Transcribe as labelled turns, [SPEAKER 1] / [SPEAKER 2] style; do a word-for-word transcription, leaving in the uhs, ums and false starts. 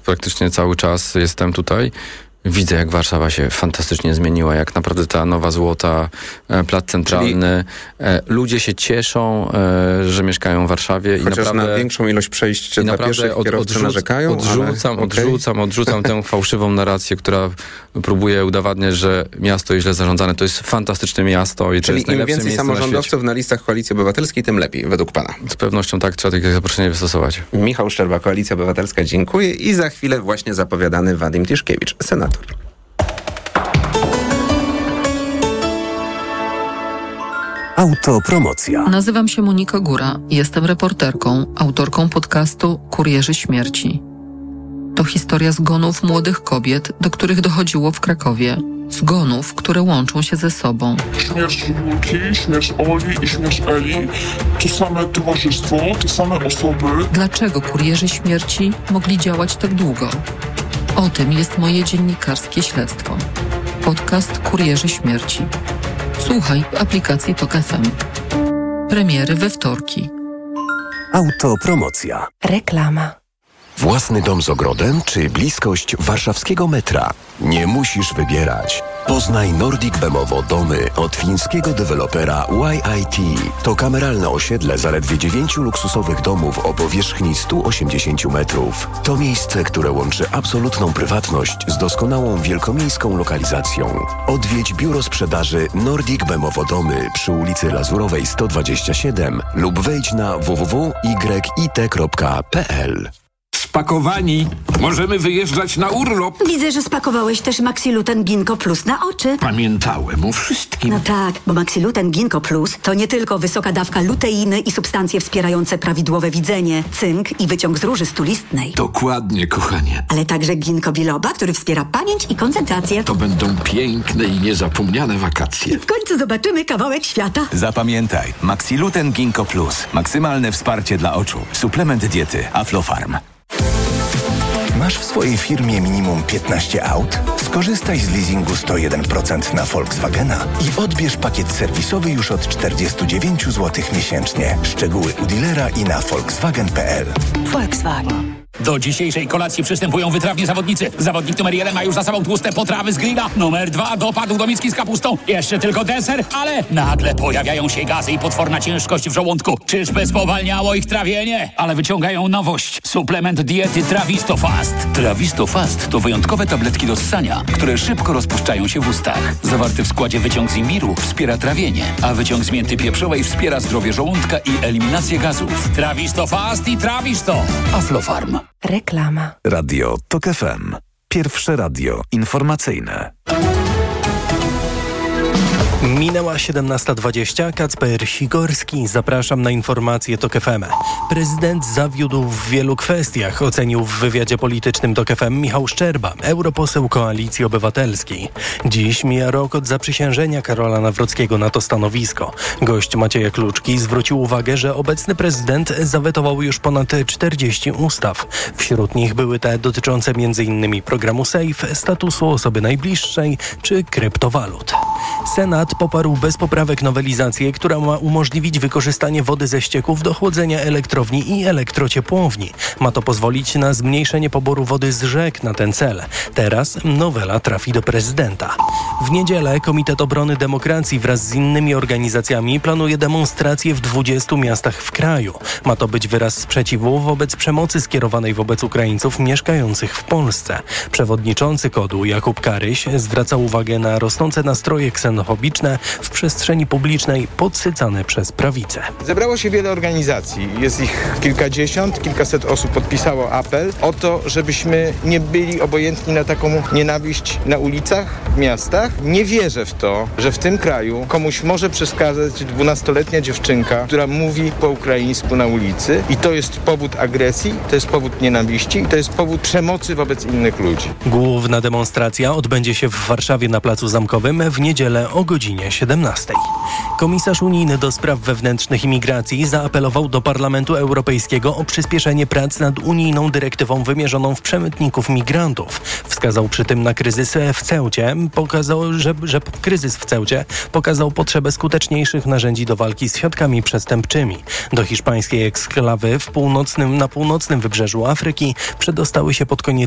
[SPEAKER 1] praktycznie cały czas jestem tutaj. Widzę, jak Warszawa się fantastycznie zmieniła, jak naprawdę ta nowa złota, plac centralny. Czyli ludzie się cieszą, że mieszkają w Warszawie.
[SPEAKER 2] Chociaż
[SPEAKER 1] i naprawdę,
[SPEAKER 2] na większą ilość przejść czy dla pieszych
[SPEAKER 1] od,
[SPEAKER 2] kierowcy
[SPEAKER 1] odrzuc,
[SPEAKER 2] narzekają.
[SPEAKER 1] Odrzucam,
[SPEAKER 2] ale...
[SPEAKER 1] odrzucam, okay. odrzucam tę fałszywą narrację, która próbuje udowadniać, że miasto jest źle zarządzane. To jest fantastyczne miasto i to
[SPEAKER 2] Czyli
[SPEAKER 1] jest najlepsze
[SPEAKER 2] im więcej
[SPEAKER 1] miejsce
[SPEAKER 2] samorządowców na, na listach Koalicji Obywatelskiej, tym lepiej, według pana.
[SPEAKER 1] Z pewnością tak, trzeba takie zaproszenie wystosować.
[SPEAKER 2] Michał Szczerba, Koalicja Obywatelska, dziękuję. I za chwilę właśnie zapowiadany Wadim Tiszkiewicz, senator.
[SPEAKER 3] Autopromocja.
[SPEAKER 4] Nazywam się Monika Góra. Jestem reporterką, autorką podcastu Kurierzy Śmierci. To historia zgonów młodych kobiet, do których dochodziło w Krakowie. Zgonów, które łączą się ze sobą.
[SPEAKER 5] Śmierć Julki, śmierć Oli i śmierć Eli. To same towarzystwo, te same osoby.
[SPEAKER 4] Dlaczego kurierzy śmierci mogli działać tak długo? O tym jest moje dziennikarskie śledztwo. Podcast Kurierzy Śmierci. Słuchaj w aplikacji Tok F M. Premiery we wtorki.
[SPEAKER 3] Autopromocja.
[SPEAKER 6] Reklama.
[SPEAKER 3] Własny dom z ogrodem czy bliskość warszawskiego metra? Nie musisz wybierać. Poznaj Nordic Bemowo domy od fińskiego dewelopera Y I T. To kameralne osiedle zaledwie dziewięciu luksusowych domów o powierzchni sto osiemdziesiąt metrów. To miejsce, które łączy absolutną prywatność z doskonałą wielkomiejską lokalizacją. Odwiedź biuro sprzedaży Nordic Bemowo domy przy ulicy Lazurowej sto dwadzieścia siedem lub wejdź na w w w kropka y i t kropka p l.
[SPEAKER 7] Spakowani. Możemy wyjeżdżać na urlop.
[SPEAKER 6] Widzę, że spakowałeś też Maxiluten Ginkgo Plus na oczy.
[SPEAKER 7] Pamiętałem o wszystkim.
[SPEAKER 6] No tak, bo Maxiluten Ginkgo Plus to nie tylko wysoka dawka luteiny i substancje wspierające prawidłowe widzenie, cynk i wyciąg z róży stulistnej.
[SPEAKER 7] Dokładnie, kochanie.
[SPEAKER 6] Ale także ginkgo biloba, który wspiera pamięć i koncentrację.
[SPEAKER 7] To będą piękne i niezapomniane wakacje.
[SPEAKER 6] W końcu zobaczymy kawałek świata.
[SPEAKER 8] Zapamiętaj, Maxiluten Ginkgo Plus. Maksymalne wsparcie dla oczu. Suplement diety Aflofarm.
[SPEAKER 3] Masz w swojej firmie minimum piętnaście aut? Skorzystaj z leasingu sto jeden procent na Volkswagena i odbierz pakiet serwisowy już od czterdzieści dziewięć złotych miesięcznie. Szczegóły u dealera i na volkswagen kropka p l.
[SPEAKER 6] Volkswagen.
[SPEAKER 9] Do dzisiejszej kolacji przystępują wytrawni zawodnicy. Zawodnik numer jeden ma już za sobą tłuste potrawy z grilla. Numer dwa dopadł do miski z kapustą. Jeszcze tylko deser, ale nagle pojawiają się gazy i potworna ciężkość w żołądku. Czyżby spowalniało ich trawienie? Ale wyciągają nowość. Suplement diety Trawisto Fast. Trawisto Fast to wyjątkowe tabletki do ssania, które szybko rozpuszczają się w ustach. Zawarty w składzie wyciąg z imbiru wspiera trawienie, a wyciąg z mięty pieprzowej wspiera zdrowie żołądka i eliminację gazów. Trawisto Fast i Trawisto. Aflofarm.
[SPEAKER 6] Reklama.
[SPEAKER 3] Radio Tok F M. Pierwsze radio informacyjne.
[SPEAKER 10] Minęła siedemnasta dwadzieścia. Kacper Sikorski. Zapraszam na informacje Tok F M. Prezydent zawiódł w wielu kwestiach, ocenił w wywiadzie politycznym Tok F M Michał Szczerba, europoseł Koalicji Obywatelskiej. Dziś mija rok od zaprzysiężenia Karola Nawrockiego na to stanowisko. Gość Macieja Kluczki zwrócił uwagę, że obecny prezydent zawetował już ponad czterdzieści ustaw. Wśród nich były te dotyczące między innymi programu SAFE, statusu osoby najbliższej czy kryptowalut. Senat poparł bez poprawek nowelizację, która ma umożliwić wykorzystanie wody ze ścieków do chłodzenia elektrowni i elektrociepłowni. Ma to pozwolić na zmniejszenie poboru wody z rzek na ten cel. Teraz nowela trafi do prezydenta. W niedzielę Komitet Obrony Demokracji wraz z innymi organizacjami planuje demonstracje w dwudziestu miastach w kraju. Ma to być wyraz sprzeciwu wobec przemocy skierowanej wobec Ukraińców mieszkających w Polsce. Przewodniczący KOD-u Jakub Karyś zwraca uwagę na rosnące nastroje ksenofobiczne w przestrzeni publicznej podsycane przez prawicę.
[SPEAKER 11] Zebrało się wiele organizacji. Jest ich kilkadziesiąt, kilkaset osób podpisało apel o to, żebyśmy nie byli obojętni na taką nienawiść na ulicach, w miastach. Nie wierzę w to, że w tym kraju komuś może przeszkadzać dwunastoletnia dziewczynka, która mówi po ukraińsku na ulicy i to jest powód agresji, to jest powód nienawiści i to jest powód przemocy wobec innych ludzi.
[SPEAKER 10] Główna demonstracja odbędzie się w Warszawie na Placu Zamkowym w niedzielę o godzinie siedemnastej. Komisarz unijny do spraw wewnętrznych i migracji zaapelował do Parlamentu Europejskiego o przyspieszenie prac nad unijną dyrektywą wymierzoną w przemytników migrantów. Wskazał przy tym na kryzys w Ceucie, pokazał, że, że kryzys w Ceucie pokazał potrzebę skuteczniejszych narzędzi do walki z siatkami przestępczymi. Do hiszpańskiej eksklawy w północnym, na północnym wybrzeżu Afryki przedostały się pod koniec